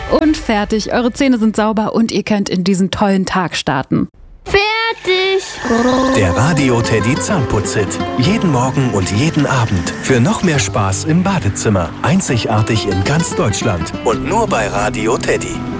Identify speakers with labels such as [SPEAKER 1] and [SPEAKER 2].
[SPEAKER 1] Und fertig. Eure Zähne sind sauber und ihr könnt in diesen tollen Tag starten.
[SPEAKER 2] Fertig!
[SPEAKER 3] Der Radio Teddy Zahnputz-Hit. Jeden Morgen und jeden Abend. Für noch mehr Spaß im Badezimmer. Einzigartig in ganz Deutschland. Und nur bei Radio Teddy.